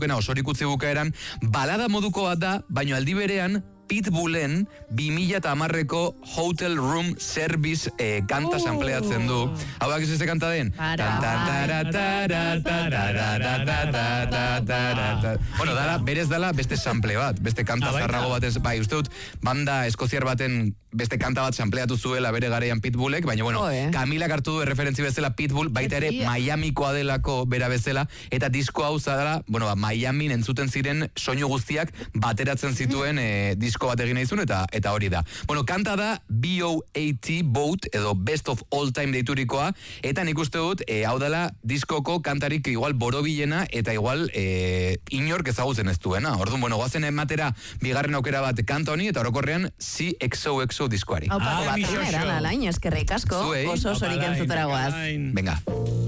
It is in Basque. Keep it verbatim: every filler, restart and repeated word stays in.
Gena, osorik utzi bukaeran, balada moduko bat da, baina aldi berean, Pitbullen bi mila hamarreko Hotel Room Service eh, kanta Uh. sampleatzen du. Hau da, gizu ze kanta den? Bueno, dala, berez dala beste sample bat, beste kanta zarrago bat ez, bai, uste dut, banda eskoziar baten beste kanta bat sampleatu zuela bere garaian Pitbullek, baina bueno, Camilak hartu du referentzi bezala Pitbull, baita ere Miamikoa delako bera bezala, eta disko hau zara, bueno, ba, Miamin entzuten ziren soinu guztiak bateratzen zituen eh, disko bat egin nahi zuen, eta, eta hori da. Bueno, kanta da B O A T, Boat, edo Best of All Time deiturikoa, eta nik uste dut, e, hau dela diskoko kantarik igual borobilena, eta igual e, inork ezagutzen ez duena. Orduan, bueno, goazen ematera bigarren aukera bat kanta honi, eta orokorrean C X O X O diskoari. Hau pako bat, eran alain, eskerrik asko, oso osorik entzutera goaz. Venga.